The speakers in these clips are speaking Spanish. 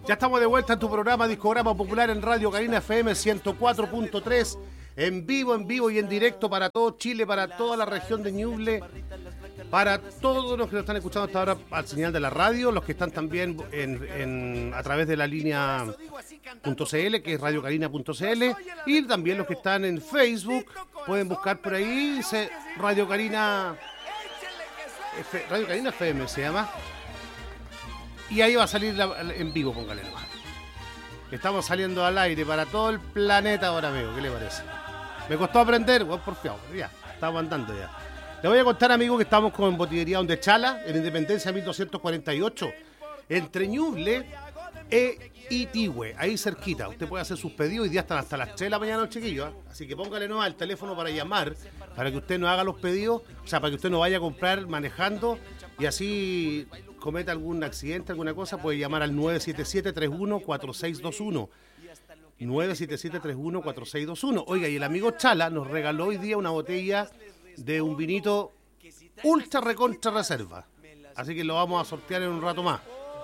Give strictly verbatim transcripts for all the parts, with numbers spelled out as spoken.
Ya estamos de vuelta en tu programa Discograma Popular en Radio Carina F M ciento cuatro punto tres, en vivo, en vivo y en directo para todo Chile, para toda la región de Ñuble, para todos los que nos están escuchando hasta ahora al señal de la radio, los que están también en, en, a través de la línea .cl, que es radiocarina punto c l, y también los que están en Facebook, pueden buscar por ahí, se, Radio Carina, F, Radio Carina F M se llama. Y ahí va a salir la, en vivo, póngale nomás. Estamos saliendo al aire para todo el planeta ahora, amigo. ¿Qué le parece? Me costó aprender, bueno, por favor, ya, estamos andando ya. Le voy a contar, amigo, que estamos con Botillería Donde Chala, en Independencia mil doscientos cuarenta y ocho, entre Ñuble e Itigüe, ahí cerquita. Usted puede hacer sus pedidos y día están hasta las tres de la mañana los chiquillos, ¿eh? Así que póngale nomás el teléfono para llamar, para que usted no haga los pedidos, o sea, para que usted no vaya a comprar manejando y así cometa algún accidente, alguna cosa, puede llamar al nueve siete siete, tres uno cuatro seis dos uno. nueve siete siete, tres uno cuatro seis dos uno. Oiga, y el amigo Chala nos regaló hoy día una botella de un vinito ultra recontra reserva. Así que lo vamos a sortear en un rato más.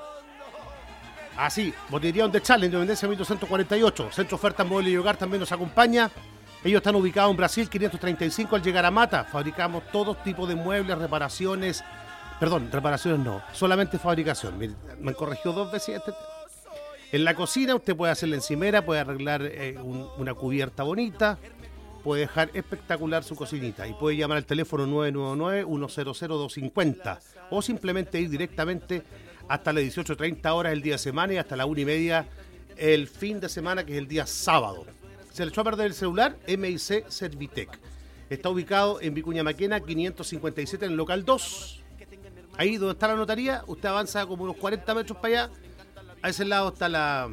Así, Botillería Donde Chala, Independencia mil doscientos cuarenta y ocho. Centro Ofertas Muebles y Hogar también nos acompaña. Ellos están ubicados en Brasil quinientos treinta y cinco al llegar a Mata. Fabricamos todo tipo de muebles, reparaciones. Perdón, reparaciones no, solamente fabricación. Me, me han corregido dos veces este tema. En la cocina usted puede hacer la encimera, puede arreglar eh, un, una cubierta bonita, puede dejar espectacular su cocinita y puede llamar al teléfono nueve nueve nueve, uno cero cero, dos cinco cero o simplemente ir directamente hasta las dieciocho treinta horas el día de semana y hasta la una y media el fin de semana, que es el día sábado. Se le echó a perder el celular, M I C Servitec. Está ubicado en Vicuña Maquena quinientos cincuenta y siete en el local dos. Ahí donde está la notaría, usted avanza como unos cuarenta metros para allá. A ese lado está la...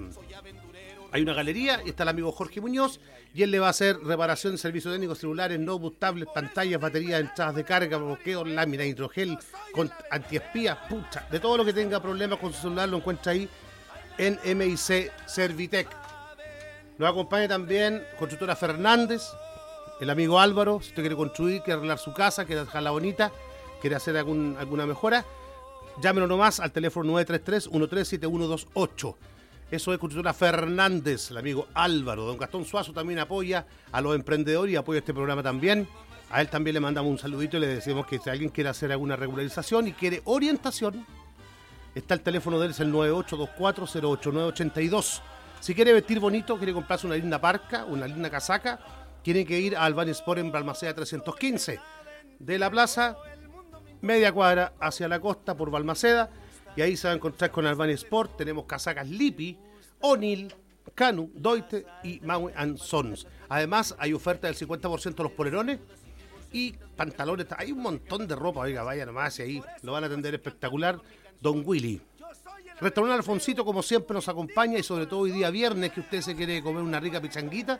Hay una galería y está el amigo Jorge Muñoz y él le va a hacer reparación de servicios técnicos, celulares, notebooks, tablets, pantallas, baterías, entradas de carga, bloqueos, láminas, hidrogel, con antiespías, pucha. De todo lo que tenga problemas con su celular lo encuentra ahí en M I C Servitec. Nos acompaña también Constructora Fernández, el amigo Álvaro, si usted quiere construir, quiere arreglar su casa, quiere dejarla bonita, quiere hacer algún, alguna mejora, llámelo nomás al teléfono nueve tres tres, uno tres siete uno dos ocho. Eso es Constructora Fernández, el amigo Álvaro. Don Gastón Suazo también apoya a los emprendedores y apoya este programa también. A él también le mandamos un saludito y le decimos que si alguien quiere hacer alguna regularización y quiere orientación, está el teléfono de él, es el nueve ocho dos cuatro, cero ocho nueve ocho dos. Si quiere vestir bonito, quiere comprarse una linda parca, una linda casaca, tiene que ir a Albany Sport en Balmaceda trescientos quince. De la plaza, media cuadra hacia la costa por Balmaceda, y ahí se va a encontrar con Albany Sport. Tenemos casacas Lippi, O'Neill, Canu, Doite y Maui and Sons. Además, hay oferta del cincuenta por ciento de los polerones y pantalones. Hay un montón de ropa, oiga, vaya nomás, y ahí lo van a atender espectacular. Don Willy. Restaurante Alfonsito, como siempre, nos acompaña, y sobre todo hoy día viernes, que usted se quiere comer una rica pichanguita,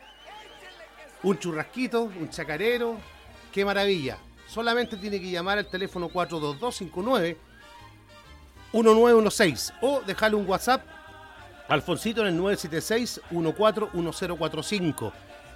un churrasquito, un chacarero, qué maravilla. Solamente tiene que llamar al teléfono cuatro dos dos, cinco nueve, uno nueve uno seis o dejarle un WhatsApp a Alfonsito en el nueve siete seis, uno cuatro uno cero cuatro cinco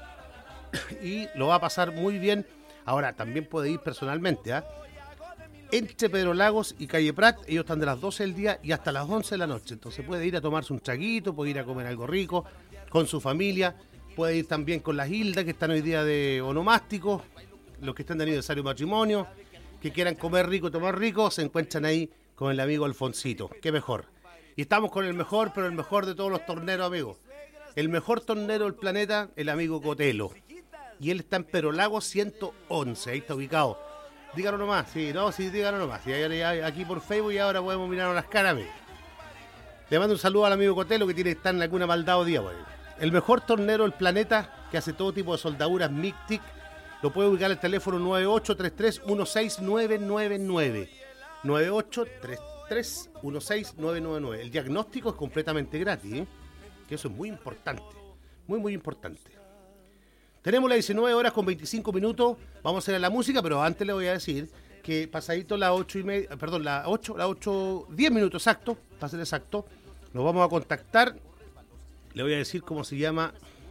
y lo va a pasar muy bien. Ahora, también puede ir personalmente, ¿ah? ¿eh? Entre Pedro Lagos y Calle Prat, ellos están de las doce del día y hasta las once de la noche. Entonces puede ir a tomarse un traguito, puede ir a comer algo rico con su familia, puede ir también con las Hildas, que están hoy día de onomásticos, los que están de aniversario de matrimonio, que quieran comer rico, tomar rico, se encuentran ahí con el amigo Alfonsito. Qué mejor. Y estamos con el mejor, pero el mejor de todos los torneros, amigos. El mejor tornero del planeta, el amigo Cotelo. Y él está en Pedro Lagos ciento once, ahí está ubicado. Dígalo nomás, sí, no, sí, dígalo nomás. Sí, aquí por Facebook y ahora podemos mirarnos las caras, amigo. Le mando un saludo al amigo Cotelo, que tiene que estar en alguna maldad o día, pues. El mejor tornero del planeta, que hace todo tipo de soldaduras, M I C, T I C, lo puede ubicar al teléfono nueve ocho tres tres, uno seis nueve nueve nueve. nueve ocho tres tres, uno seis nueve nueve nueve. El diagnóstico es completamente gratis, ¿eh? Que eso es muy importante, muy, muy importante. Tenemos las diecinueve horas con veinticinco minutos, vamos a hacer la música, pero antes le voy a decir que pasadito las ocho y media, perdón, las ocho, las ocho, diez minutos exacto, para ser exacto, nos vamos a contactar, le voy a decir cómo se llama,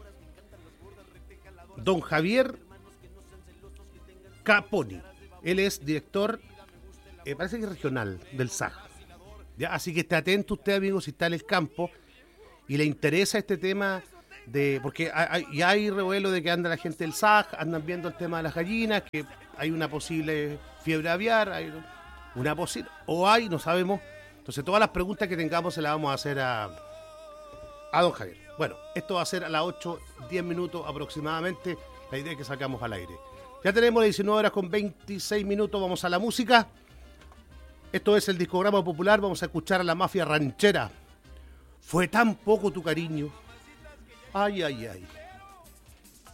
don Javier Caponi. Él es director, eh, parece que regional del S A J. ¿Ya? Así que esté atento usted, amigo, si está en el campo, y le interesa este tema de, porque hay, y hay revuelo de que anda la gente del S A G, andan viendo el tema de las gallinas, que hay una posible fiebre aviar, hay una posible, o hay, no sabemos. Entonces todas las preguntas que tengamos se las vamos a hacer a, a don Javier. Bueno, esto va a ser a las ocho, diez minutos aproximadamente, la idea es que sacamos al aire. Ya tenemos las diecinueve horas con veintiséis minutos, vamos a la música. Esto es el Discograma Popular, vamos a escuchar a la Mafia Ranchera. Fue tan poco tu cariño. Ay, ay, ay.